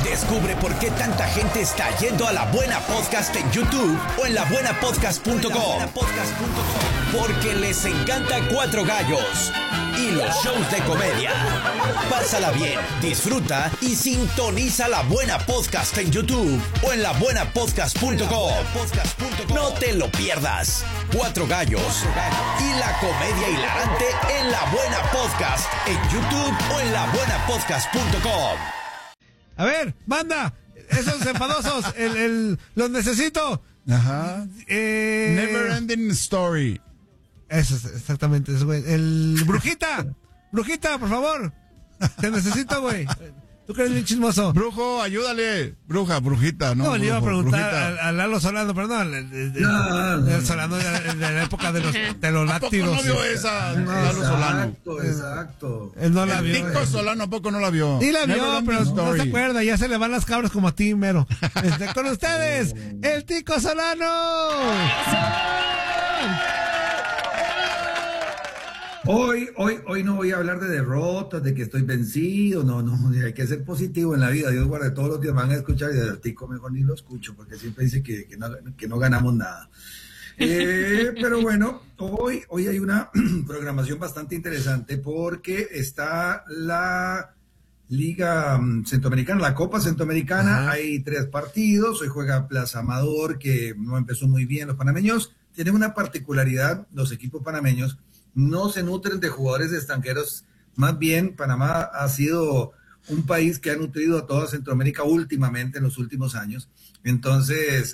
Descubre por qué tanta gente está yendo a La Buena Podcast en YouTube o en labuenapodcast.com. Porque les encanta Cuatro Gallos y los shows de comedia. Pásala bien, disfruta y sintoniza La Buena Podcast en YouTube o en labuenapodcast.com. No te lo pierdas. Cuatro Gallos y la comedia hilarante en La Buena Podcast en YouTube o en labuenapodcast.com. A ver, banda, esos enfadosos, los necesito. Ajá. Never Ending Story. Eso es exactamente eso, güey. Brujita, por favor. Te necesito, güey. Tú que eres bien chismoso. Brujo, ayúdale. Brujita, ¿no? No, le iba a preguntar brujita. a Lalo Solano, perdón. No. Solano de la época de los pterodáctilos. ¿A poco no vio esa Lalo Solano? Exacto. Él no la vio. Tico Solano, ¿a poco no la vio? Sí la vio, Never pero Ending no se Story. acuerda. Ya se le van las cabras como a ti, mero. Con ustedes, el Tico Solano. Hoy no voy a hablar de derrotas, de que estoy vencido, no, hay que ser positivo en la vida. Dios guarde, todos los días van a escuchar y del Tico mejor ni lo escucho, porque siempre dice que no ganamos nada. Pero bueno, hoy hay una programación bastante interesante porque está la Liga Centroamericana, la Copa Centroamericana. Ajá. Hay 3 partidos, hoy juega Plaza Amador, que no empezó muy bien. Los panameños tienen una particularidad, los equipos panameños no se nutren de jugadores extranjeros, más bien Panamá ha sido un país que ha nutrido a toda Centroamérica últimamente en los últimos años. Entonces,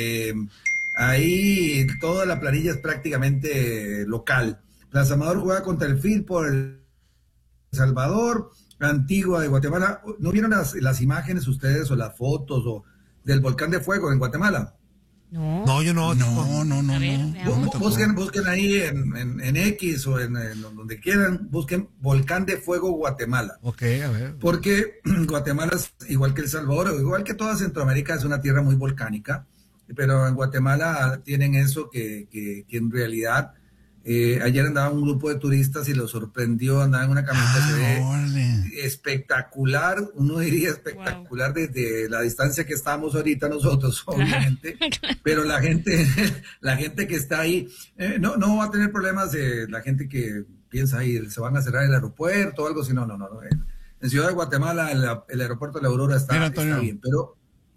ahí toda la planilla es prácticamente local. Plaza Amador juega contra el FIL por El Salvador, Antigua de Guatemala. ¿No vieron las imágenes ustedes o las fotos o del volcán de fuego en Guatemala? No, yo no. No. Busquen ahí en X o en donde quieran, busquen Volcán de Fuego Guatemala. Ok, a ver. Porque Guatemala es igual que El Salvador, igual que toda Centroamérica, es una tierra muy volcánica, pero en Guatemala tienen eso que en realidad ayer andaba un grupo de turistas y los sorprendió, andaba en una camiseta espectacular, uno diría espectacular desde la distancia que estamos ahorita nosotros, obviamente, pero la gente que está ahí no va a tener problemas la gente que piensa ahí, se van a cerrar el aeropuerto o algo así, no. En Ciudad de Guatemala el aeropuerto de la Aurora está bien, pero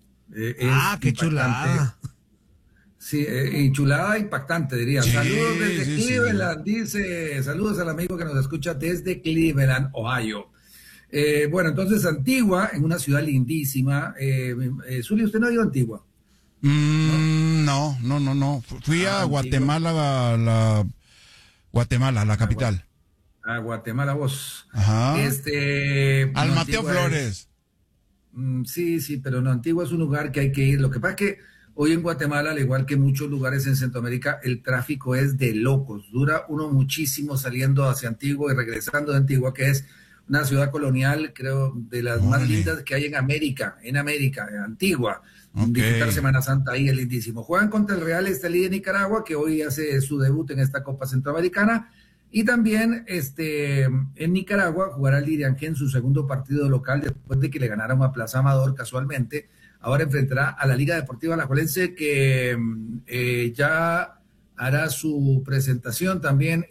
qué chulada. Sí, y chulada impactante, diría. Sí, saludos desde Cleveland, dice, saludos al amigo que nos escucha desde Cleveland, Ohio. Bueno, entonces Antigua, en una ciudad lindísima. Zuli, ¿usted no ha ido a Antigua? No. Fui a Guatemala, la capital. A Guatemala, vos. Ajá. Al Mateo Antigua Flores. Sí, pero no, Antigua es un lugar que hay que ir. Lo que pasa es que hoy en Guatemala, al igual que muchos lugares en Centroamérica, el tráfico es de locos. Dura uno muchísimo saliendo hacia Antigua y regresando de Antigua, que es una ciudad colonial, creo, de las más lindas que hay en América, Antigua. Okay. Disfrutar Semana Santa ahí es lindísimo. Juegan contra el Real Estelí de Nicaragua, que hoy hace su debut en esta Copa Centroamericana. Y también en Nicaragua jugará el Iriangé en su segundo partido local después de que le ganaron a Plaza Amador casualmente. Ahora enfrentará a la Liga Deportiva Alajuelense, que ya hará su presentación también,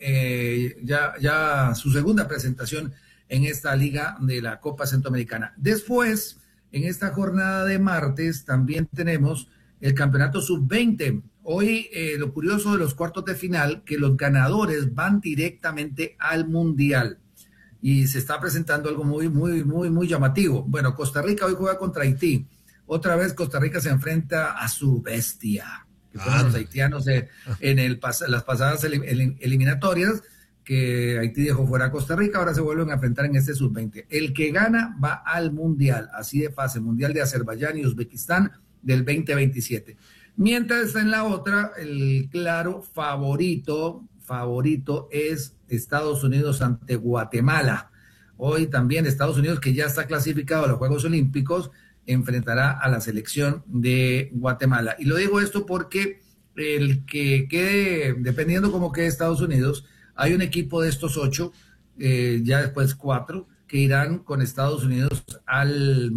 ya su segunda presentación en esta Liga de la Copa Centroamericana. Después, en esta jornada de martes, también tenemos el Campeonato Sub-20. Hoy, lo curioso de los cuartos de final, que los ganadores van directamente al Mundial. Y se está presentando algo muy llamativo. Bueno, Costa Rica hoy juega contra Haití. Otra vez Costa Rica se enfrenta a su bestia, que fueron los haitianos en las pasadas eliminatorias, que Haití dejó fuera a Costa Rica, ahora se vuelven a enfrentar en este sub-20. El que gana va al Mundial, así de fácil, Mundial de Azerbaiyán y Uzbekistán del 2027. Mientras en la otra, el claro favorito es Estados Unidos ante Guatemala. Hoy también Estados Unidos, que ya está clasificado a los Juegos Olímpicos, enfrentará a la selección de Guatemala. Y lo digo esto porque el que quede, dependiendo cómo quede Estados Unidos, hay un equipo de estos 8, ya después 4, que irán con Estados Unidos al